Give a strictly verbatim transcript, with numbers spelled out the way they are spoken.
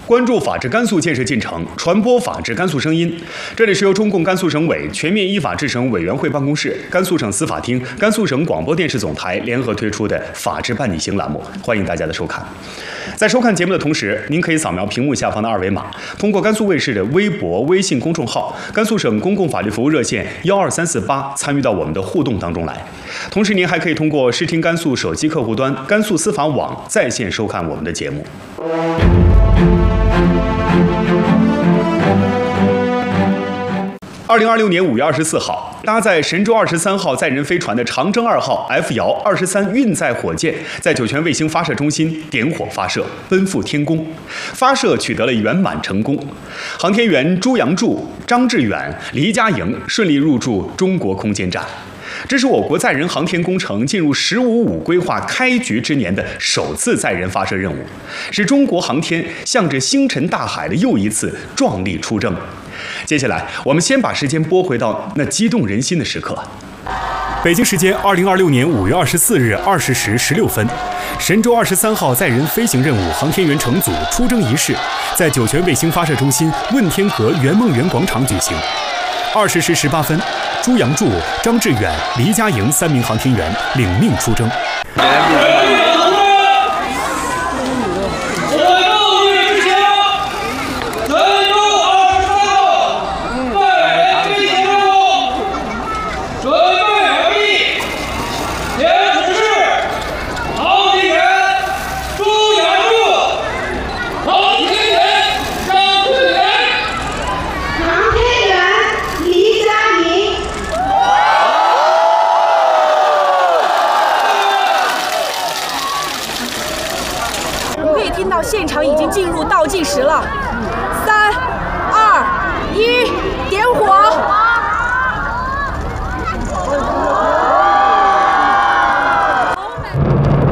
关注法治甘肃建设进程，传播法治甘肃声音。这里是由中共甘肃省委全面依法治省委员会办公室、甘肃省司法厅、甘肃省广播电视总台联合推出的法治伴你行栏目，欢迎大家的收看。在收看节目的同时，您可以扫描屏幕下方的二维码，通过甘肃卫视的微博、微信公众号、甘肃省公共法律服务热线幺二三四八参与到我们的互动当中来。同时，您还可以通过视听甘肃手机客户端、甘肃司法网在线收看我们的节目。二零二六年五月二十四号，搭载神舟二十三号载人飞船的长征二号 F 遥二十三运载火箭，在酒泉卫星发射中心点火发射，奔赴天宫。发射取得了圆满成功，航天员朱杨柱、张志远、黎佳莹顺利入驻中国空间站。这是我国载人航天工程进入“十五五”规划开局之年的首次载人发射任务，是中国航天向着星辰大海的又一次壮丽出征。接下来，我们先把时间拨回到那激动人心的时刻。北京时间二零二六年五月二十四日二十时十六分，神舟二十三号载人飞行任务航天员乘组出征仪式在酒泉卫星发射中心问天阁圆梦园广场举行。二十时十八分，朱杨柱、张志远、黎佳莹三名航天员领命出征。 现场已经进入倒计时了，三、二、一，点火！